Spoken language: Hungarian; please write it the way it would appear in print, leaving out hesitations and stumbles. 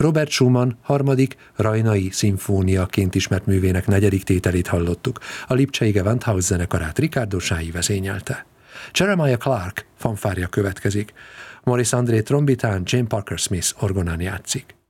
Robert Schumann harmadik Rajnai szimfóniaként ismert művének 4. tételét hallottuk. A lipcsei Gewandhaus zenekarát Ricardo Sái vezényelte. Jeremiah Clark fanfárja következik. Maurice André trombitán, Jane Parker Smith orgonán játszik.